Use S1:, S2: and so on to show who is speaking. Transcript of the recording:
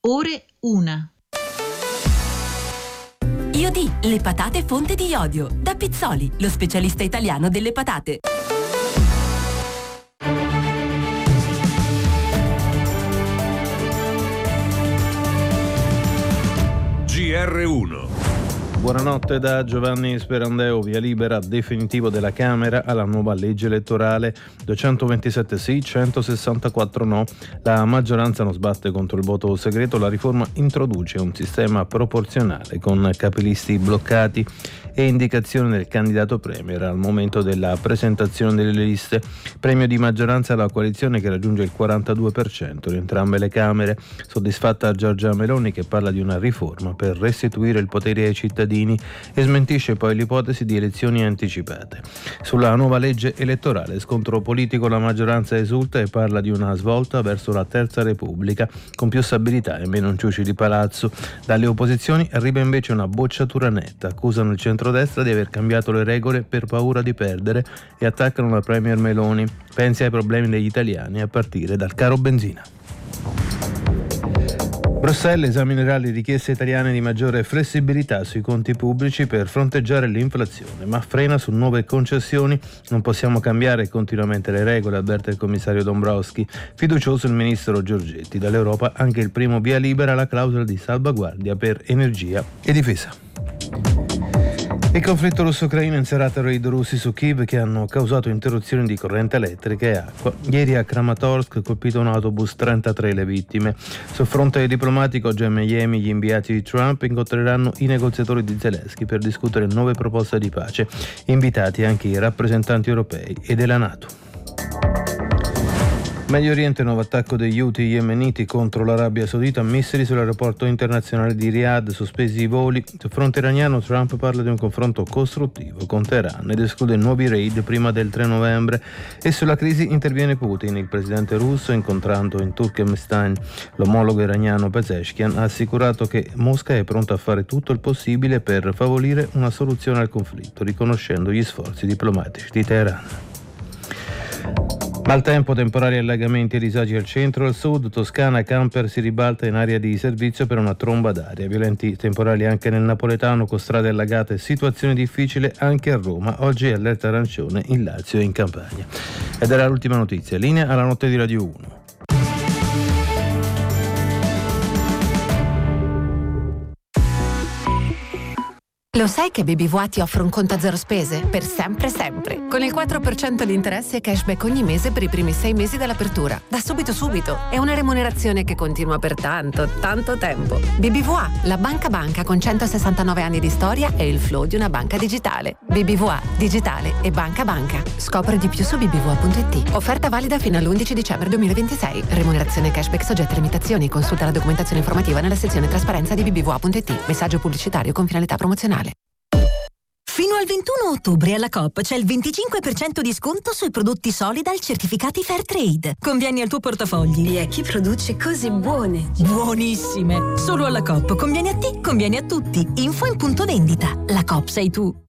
S1: Ore 1.
S2: Iodì, le patate fonte di iodio. Da Pizzoli, lo specialista italiano delle patate.
S3: GR1.
S4: Buonanotte da Giovanni Sperandeo. Via libera definitivo della Camera alla nuova legge elettorale. 227 sì, 164 no. La maggioranza non sbatte contro il voto segreto. La riforma introduce un sistema proporzionale con capilisti bloccati e indicazione del candidato premier al momento della presentazione delle liste. Premio di maggioranza alla coalizione che raggiunge il 42% in entrambe le Camere. Soddisfatta Giorgia Meloni, che parla di una riforma per restituire il potere ai cittadini e smentisce poi l'ipotesi di elezioni anticipate. Sulla nuova legge elettorale, scontro politico, la maggioranza esulta e parla di una svolta verso la Terza Repubblica con più stabilità e meno inciuci di palazzo. Dalle opposizioni arriva invece una bocciatura netta. Accusano il centrodestra di aver cambiato le regole per paura di perdere e attaccano la premier Meloni. Pensi ai problemi degli italiani a partire dal caro benzina. Bruxelles esaminerà le richieste italiane di maggiore flessibilità sui conti pubblici per fronteggiare l'inflazione, ma frena su nuove concessioni. Non possiamo cambiare continuamente le regole, avverte il commissario Dombrovskis. Fiducioso il ministro Giorgetti. Dall'Europa anche il primo via libera alla clausola di salvaguardia per energia e difesa. Il conflitto russo-ucraino in serata raid russi su Kiev che hanno causato interruzioni di corrente elettrica e acqua. Ieri a Kramatorsk colpito un autobus, 33 le vittime. Sul fronte diplomatico, oggi a Miami gli inviati di Trump incontreranno i negoziatori di Zelensky per discutere nuove proposte di pace. Invitati anche i rappresentanti europei e della NATO. Medio Oriente, nuovo attacco degli Houthi yemeniti contro l'Arabia Saudita, missili sull'aeroporto internazionale di Riyadh, sospesi i voli. Sul fronte iraniano Trump parla di un confronto costruttivo con Teheran ed esclude nuovi raid prima del 3 novembre. E sulla crisi interviene Putin. Il presidente russo, incontrando in Turkmenistan l'omologo iraniano Pezeshkian, ha assicurato che Mosca è pronta a fare tutto il possibile per favorire una soluzione al conflitto, riconoscendo gli sforzi diplomatici di Teheran. Maltempo, temporali allagamenti e disagi al centro, al sud, Toscana, camper si ribalta in area di servizio per una tromba d'aria. Violenti temporali anche nel napoletano, con strade allagate, situazione difficile anche a Roma. Oggi è allerta arancione in Lazio e in Campania. Ed era l'ultima notizia. Linea alla notte di Radio 1.
S5: Lo sai che BBVA ti offre un conto a zero spese? Per sempre sempre. Con il 4% di interesse e cashback ogni mese per i primi 6 mesi dall'apertura. Da subito. È una remunerazione che continua per tanto tempo. BBVA, la banca con 169 anni di storia e il flow di una banca digitale. BBVA, digitale e banca. Scopri di più su bbva.it. Offerta valida fino all'11 dicembre 2026. Remunerazione cashback soggetta a limitazioni. Consulta la documentazione informativa nella sezione trasparenza di bbva.it. Messaggio pubblicitario con finalità promozionale.
S6: Fino al 21 ottobre alla Coop c'è il 25% di sconto sui prodotti Solidal certificati Fairtrade. Convieni al tuo portafogli.
S7: E a chi produce cose buone.
S6: Buonissime! Solo alla Coop. Convieni a te, convieni a tutti. Info in punto vendita. La Coop sei tu.